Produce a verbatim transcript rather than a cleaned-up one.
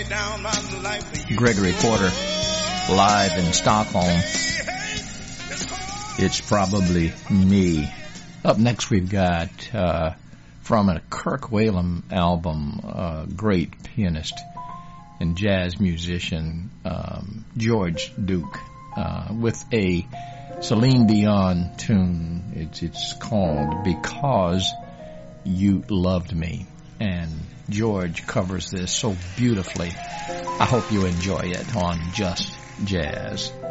Gregory Porter, live in Stockholm. It's Probably Me. Up next we've got, uh, from a Kirk Whalum album, uh, great pianist and jazz musician, um, George Duke, uh, with a Celine Dion tune. It's, it's called Because You Loved Me. And George covers this so beautifully. I hope you enjoy it on Just Jazz.